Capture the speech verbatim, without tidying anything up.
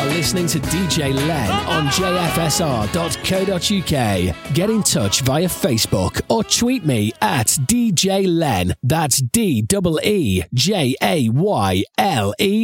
are listening to D J Len on j f s r dot co dot u k. Get in touch via Facebook or tweet me at D J Len. That's D E E J A Y L E